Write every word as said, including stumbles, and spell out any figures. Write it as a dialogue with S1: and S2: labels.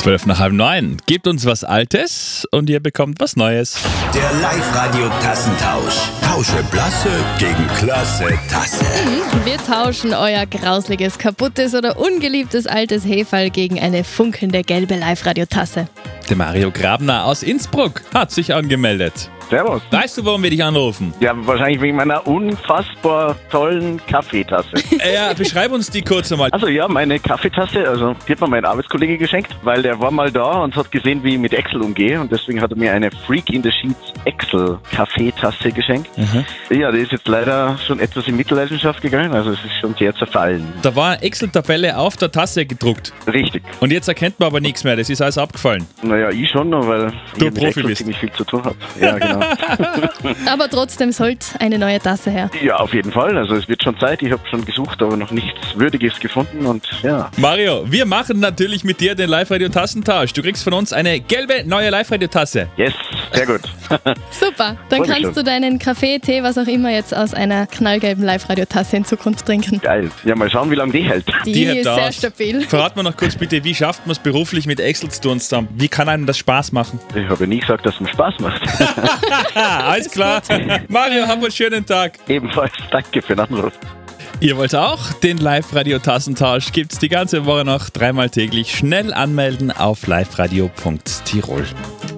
S1: Zwölf nach halb neun. Gebt uns was Altes und ihr bekommt was Neues.
S2: Der Live-Radio-Tassentausch. Tausche Blasse gegen klasse Tasse.
S3: Wir tauschen euer grausliges, kaputtes oder ungeliebtes altes Heferl gegen eine funkelnde gelbe Live-Radio-Tasse.
S1: Der Mario Grabner aus Innsbruck hat sich angemeldet.
S4: Servus.
S1: Weißt du, warum wir dich anrufen?
S4: Ja, wahrscheinlich wegen meiner unfassbar tollen Kaffeetasse.
S1: Ja, beschreib uns die kurz einmal.
S4: Also ja, meine Kaffeetasse, also die hat mir mein Arbeitskollege geschenkt, weil der war mal da und hat gesehen, wie ich mit Excel umgehe und deswegen hat er mir eine Freak in the Sheets Excel Kaffeetasse geschenkt.
S1: Mhm.
S4: Ja, die ist jetzt leider schon etwas in Mittelleidenschaft gegangen, also es ist schon sehr zerfallen.
S1: Da war eine Excel-Tabelle auf der Tasse gedruckt.
S4: Richtig.
S1: Und jetzt erkennt man aber nichts mehr, das ist alles abgefallen.
S4: Naja, ich schon noch, weil
S1: Du
S4: ich mit
S1: Profi
S4: Excel
S1: bist.
S4: ziemlich viel zu tun habe. Ja, genau.
S3: Aber trotzdem sollte eine neue Tasse her.
S4: Ja, auf jeden Fall. Also es wird schon Zeit. Ich habe schon gesucht, aber noch nichts Würdiges gefunden und ja.
S1: Mario, wir machen natürlich mit dir den Live-Radio-Tassentausch. Du kriegst von uns eine gelbe neue Live-Radio-Tasse.
S4: Yes, sehr gut.
S3: Super, dann
S4: Freu mich
S3: kannst
S4: schon.
S3: du deinen Kaffee, Tee, was auch immer jetzt aus einer knallgelben Live-Radio-Tasse in Zukunft trinken.
S4: Geil. Ja, mal schauen, wie lange die hält.
S3: Die,
S1: hält
S3: ist
S1: aus.
S3: sehr stabil.
S1: Verrat mir noch kurz bitte, wie schafft man es beruflich mit Excel zu tun zusammen? Wie kann einem das Spaß machen?
S4: Ich habe ja nie gesagt, dass es mir Spaß macht.
S1: Ah, alles klar. Mario, hab einen schönen Tag.
S4: Ebenfalls danke für den Anruf.
S1: Ihr wollt auch den Live-Radio-Tassentausch? Gibt's die ganze Woche noch dreimal täglich. Schnell anmelden auf liveradio punkt tirol.